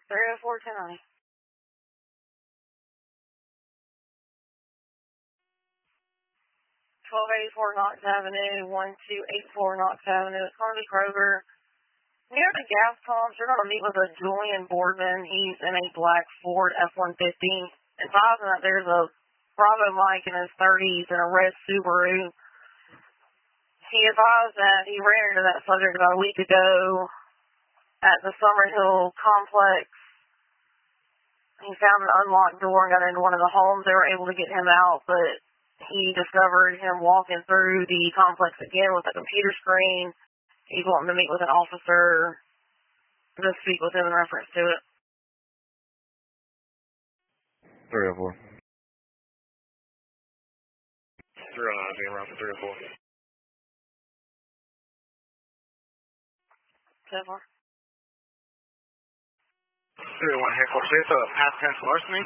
304 1090. 1284 Knox Avenue, 1284 Knox Avenue. It's going to be Kroger. Near the gas pumps, you're going to meet with a Julian Boardman. He's in a black Ford F-150. Advising that there's a Bravo Mike in his 30s and a red Subaru. He advised that he ran into that subject about a week ago at the Summerhill complex. He found an unlocked door and got into one of the homes. They were able to get him out, but he discovered him walking through the complex again with a computer screen. He's wanting to meet with an officer to speak with him in reference to it. 304. 309 being around for 304. 10-4. 301 Hancock Street, past tense larceny.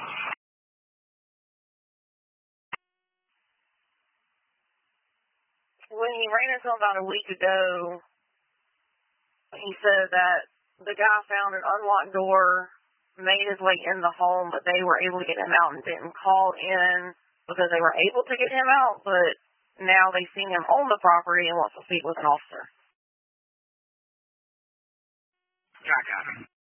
When he ran into him about a week ago, he said that the guy found an unlocked door, made his way in the home, but they were able to get him out and didn't call in because they were able to get him out, but now they've seen him on the property and wants to speak with an officer. I got him.